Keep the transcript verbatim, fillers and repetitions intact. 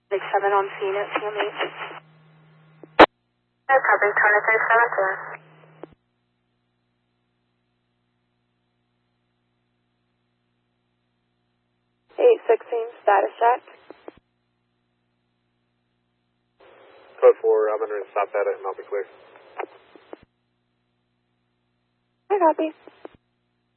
six seven on Phoenix, he'll meet. No, copy, twenty-three seventeen. eight sixteen, status check. Code four, I'm going to stop that and I'll be clear. I copy.